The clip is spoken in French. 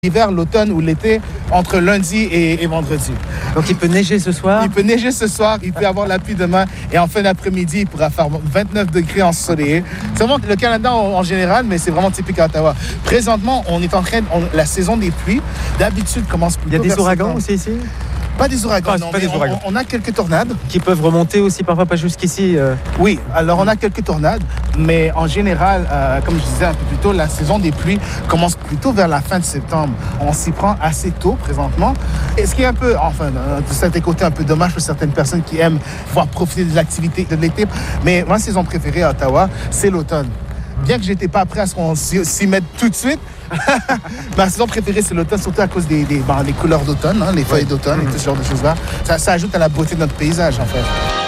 l'hiver, l'automne ou l'été, entre lundi et vendredi. Donc il peut neiger ce soir? Il peut neiger ce soir, il peut y avoir la pluie demain et en fin d'après-midi, il pourra faire 29 degrés ensoleillé. C'est vraiment le Canada en général, mais c'est vraiment typique à Ottawa. Présentement, on est en train, la saison des pluies, d'habitude commence plutôt. Il y a des ouragans aussi ici? Pas des ouragans, pas des ouragans. On a quelques tornades. Qui peuvent remonter aussi parfois pas jusqu'ici? Oui, alors on a quelques tornades, mais en général, comme je disais un peu plus tôt, la saison des pluies commence plutôt vers la fin de septembre. On s'y prend assez tôt présentement. Et ce qui est un peu, enfin, de certains côtés, un peu dommage pour certaines personnes qui aiment pouvoir profiter des activités de l'été. Mais ma saison préférée à Ottawa, c'est l'automne. Bien que je n'étais pas prêt à ce qu'on s'y mette tout de suite, ma saison préférée, c'est l'automne, surtout à cause des couleurs d'automne, hein, les feuilles d'automne et tout ce genre de choses-là. Ça ajoute à la beauté de notre paysage, en fait.